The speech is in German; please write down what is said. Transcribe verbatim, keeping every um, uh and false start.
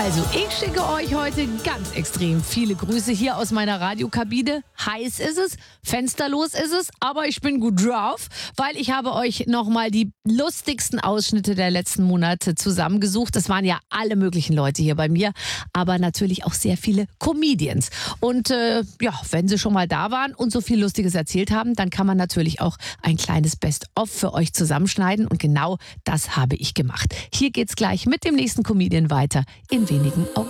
Also, ich schicke euch heute ganz extrem viele Grüße hier aus meiner Radiokabine. Heiß ist es, fensterlos ist es, aber ich bin gut drauf, weil ich habe euch nochmal die lustigsten Ausschnitte der letzten Monate zusammengesucht. Das waren ja alle möglichen Leute hier bei mir, aber natürlich auch sehr viele Comedians. Und äh, ja, wenn sie schon mal da waren und so viel Lustiges erzählt haben, dann kann man natürlich auch ein kleines Best-of für euch zusammenschneiden. Und genau das habe ich gemacht. Hier geht's gleich mit dem nächsten Comedian weiter in wenigen Augenblicken.